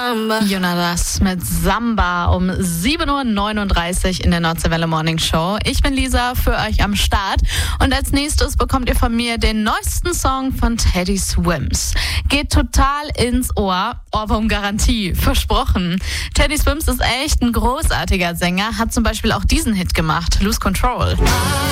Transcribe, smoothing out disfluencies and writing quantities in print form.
Jonas mit Samba um 7.39 Uhr in der Nordseewelle Morning Show. Ich bin Lisa, für euch am Start. Und als nächstes bekommt ihr von mir den neuesten Song von Teddy Swims. Geht total ins Ohr. Ohrwurm-Garantie, versprochen. Teddy Swims ist echt ein großartiger Sänger, hat zum Beispiel auch diesen Hit gemacht, Lose Control.